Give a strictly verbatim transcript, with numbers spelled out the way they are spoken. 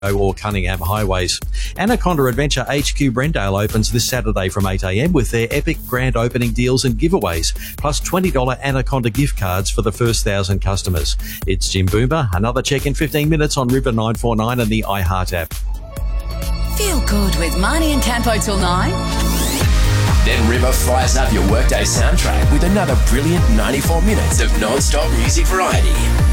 or Cunningham highways. Anaconda Adventure H Q Brendale opens this Saturday from eight a m with their epic grand opening deals and giveaways, plus twenty dollars Anaconda gift cards for the first one thousand customers. It's Jim Boomer. Another check in fifteen minutes on River nine forty-nine and the iHeart app. Feel good with Marnie and Campo till nine. Then River fires up your workday soundtrack with another brilliant ninety-four minutes of non-stop music variety.